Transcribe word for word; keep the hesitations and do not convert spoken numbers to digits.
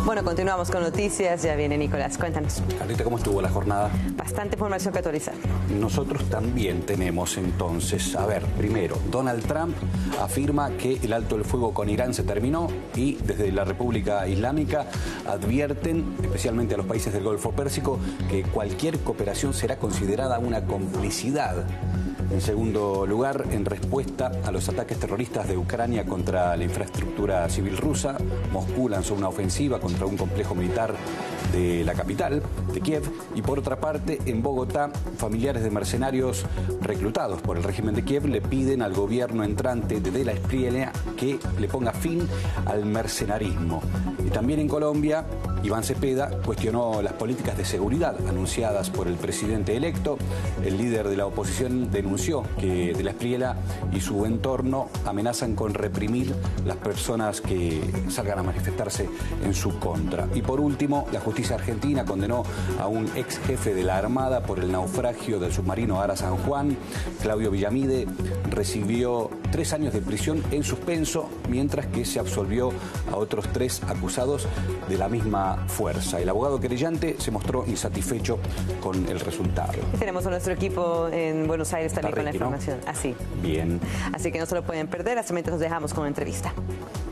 Bueno, continuamos con noticias. Ya viene Nicolás, cuéntanos. Carlita, ¿cómo estuvo la jornada? Bastante información que actualizar. Nosotros también tenemos entonces, a ver, primero, Donald Trump afirma que el alto el fuego con Irán se terminó y desde la República Islámica advierten, especialmente a los países del Golfo Pérsico, que cualquier cooperación será considerada una complicidad. En segundo lugar, en respuesta a los ataques terroristas de Ucrania contra la infraestructura civil rusa, Moscú lanzó una ofensiva contra un complejo militar de la capital, de Kiev, y por otra parte, en Bogotá, familiares de mercenarios reclutados por el régimen de Kiev le piden al gobierno entrante de De la Espriella que le ponga fin al mercenarismo. Y también en Colombia, Iván Cepeda cuestionó las políticas de seguridad anunciadas por el presidente electo. El líder de la oposición denunció que De la Espriella y su entorno amenazan con reprimir las personas que salgan a manifestarse en su contra. Y por último, la justicia argentina condenó a un ex jefe de la Armada por el naufragio del submarino Ara San Juan. Claudio Villamide recibió tres años de prisión en suspenso, mientras que se absolvió a otros tres acusados de la misma fuerza. El abogado querellante se mostró insatisfecho con el resultado. Y tenemos a nuestro equipo en Buenos Aires también Está con la Ricky, ¿no? información. Así. Bien. Así que no se lo pueden perder. Hasta mientras nos dejamos con la entrevista.